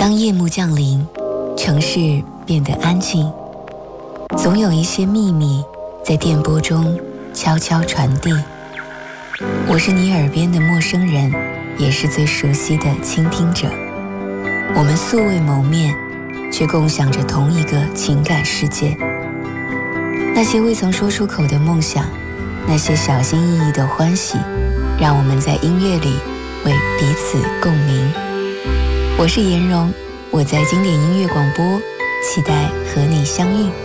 当夜幕降临，城市变得安静，总有一些秘密在电波中悄悄传递。我是你耳边的陌生人，也是最熟悉的倾听者。我们素未谋面，却共享着同一个情感世界。那些未曾说出口的梦想，那些小心翼翼的欢喜，让我们在音乐里为彼此共鸣。我是颜蓉，我在经典音乐广播，期待和你相遇。